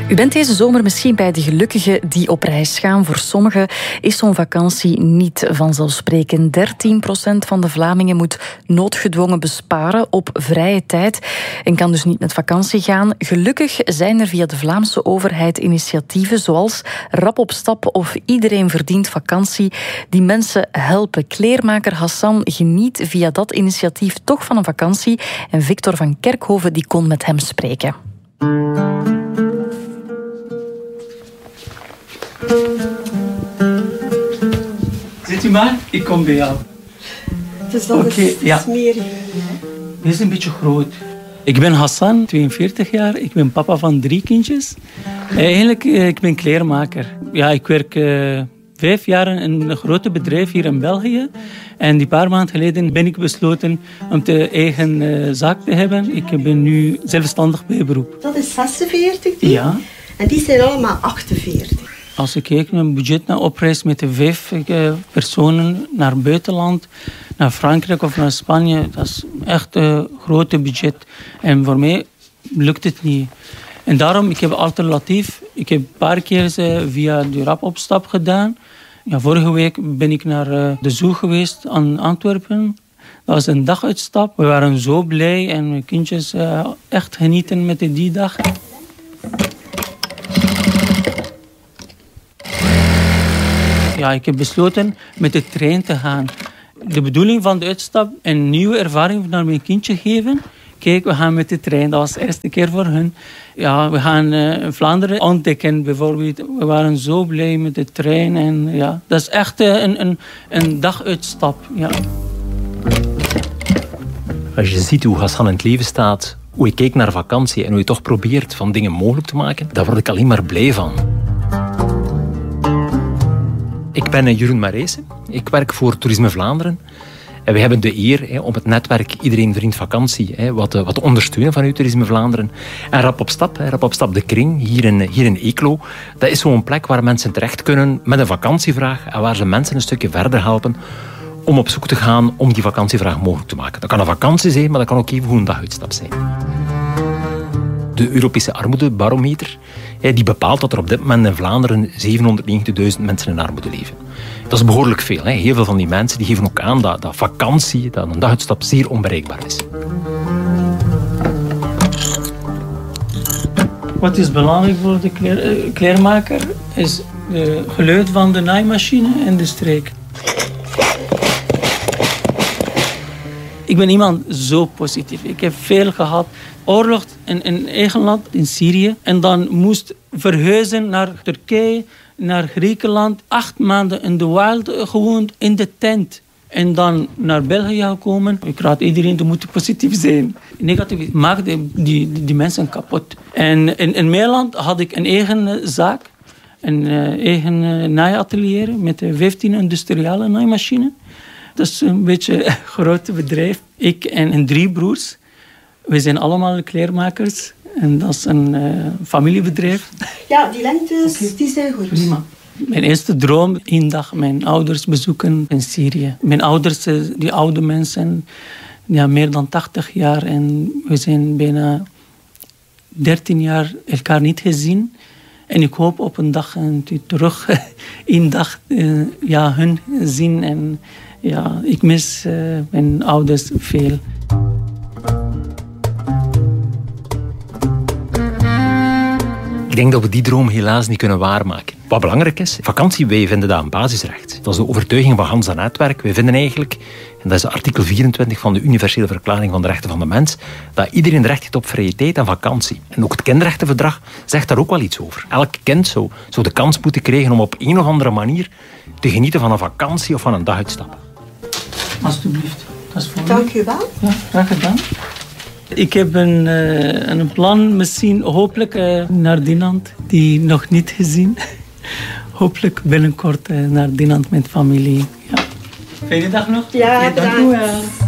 U bent deze zomer misschien bij de gelukkigen die op reis gaan. Voor sommigen is zo'n vakantie niet vanzelfsprekend. 13% van de Vlamingen moet noodgedwongen besparen op vrije tijd en kan dus niet met vakantie gaan. Gelukkig zijn er via de Vlaamse overheid initiatieven zoals Rap op Stap of Iedereen verdient vakantie die mensen helpen. Kleermaker Hassan geniet via dat initiatief toch van een vakantie en Victor van Kerkhoven die kon met hem spreken. Zit u maar, ik kom bij jou. Dus dat is smerig. Hij is een beetje groot. Ik ben Hassan, 42 jaar. Ik ben papa van 3 kindjes. Eigenlijk, ik ben kleermaker. Ja, ik werk 5 jaar in een grote bedrijf hier in België. En die paar maanden geleden ben ik besloten om de eigen zaak te hebben. Ik ben nu zelfstandig bij beroep. Dat is 46 die? Ja. En die zijn allemaal 48. Als ik kijk naar mijn budget naar opreis met de 5 personen naar het buitenland, naar Frankrijk of naar Spanje, dat is echt een grote budget. En voor mij lukt het niet. En daarom, ik heb een alternatief. Ik heb een paar keer via de Rap op Stap gedaan. Ja, vorige week ben ik naar de zoo geweest aan Antwerpen. Dat was een daguitstap. We waren zo blij en mijn kindjes echt genieten met die dag. Ja, ik heb besloten met de trein te gaan. De bedoeling van de uitstap een nieuwe ervaring naar mijn kindje geven. Kijk, we gaan met de trein. Dat was de eerste keer voor hun. Ja, we gaan Vlaanderen ontdekken bijvoorbeeld. We waren zo blij met de trein. En ja, dat is echt een daguitstap. Ja. Als je ziet hoe Hassan in het leven staat, hoe je kijkt naar vakantie en hoe je toch probeert van dingen mogelijk te maken, daar word ik alleen maar blij van. Ik ben Jeroen Marijsen. Ik werk voor Toerisme Vlaanderen. En we hebben de eer om het netwerk Iedereen verdient vakantie wat te ondersteunen vanuit Toerisme Vlaanderen. En Rap op Stap de Kring, hier in Eeklo, dat is zo'n plek waar mensen terecht kunnen met een vakantievraag en waar ze mensen een stukje verder helpen om op zoek te gaan om die vakantievraag mogelijk te maken. Dat kan een vakantie zijn, maar dat kan ook even een daguitstap zijn. De Europese armoedebarometer die bepaalt dat er op dit moment in Vlaanderen 790.000 mensen in armoede leven. Dat is behoorlijk veel. Heel veel van die mensen die geven ook aan dat vakantie, dat een daguitstap zeer onbereikbaar is. Wat is belangrijk voor de kleermaker is het geluid van de naaimachine en de streek. Ik ben iemand zo positief. Ik heb veel gehad. Oorlog in eigen land, in Syrië. En dan moest verhuizen naar Turkije, naar Griekenland. 8 maanden in de wild gewoond, in de tent. En dan naar België gekomen. Ik raad iedereen te moeten positief zijn. Negatief maakt die mensen kapot. En in Nederland had ik een eigen zaak. Een eigen naaiatelier met 15 industriële naaimachines. Dat is een beetje een groot bedrijf. Ik en 3 broers. We zijn allemaal kleermakers. En dat is een familiebedrijf. Ja, die lengtes die zijn goed. Prima. Mijn eerste droom, 1 dag mijn ouders bezoeken in Syrië. Mijn ouders, die oude mensen, ja, meer dan 80 jaar. En we zijn bijna 13 jaar elkaar niet gezien. En ik hoop op een dag terug 1 dag hun zien. En ja, ik mis mijn ouders veel. Ik denk dat we die droom helaas niet kunnen waarmaken. Wat belangrijk is, vakantie, wij vinden dat een basisrecht. Dat is de overtuiging van Hans en Netwerk. Wij vinden eigenlijk, en dat is artikel 24 van de Universele Verklaring van de Rechten van de Mens, dat iedereen recht heeft op vrije tijd en vakantie. En ook het kinderrechtenverdrag zegt daar ook wel iets over. Elk kind zou de kans moeten krijgen om op een of andere manier te genieten van een vakantie of van een daguitstap. Alsjeblieft. Dat is voor Dank u wel. Ja, graag gedaan. Ik heb een plan, misschien hopelijk naar Dinant, die nog niet gezien. Hopelijk binnenkort naar Dinant met familie. Ja. Fijne dag nog. Ja, dank u wel.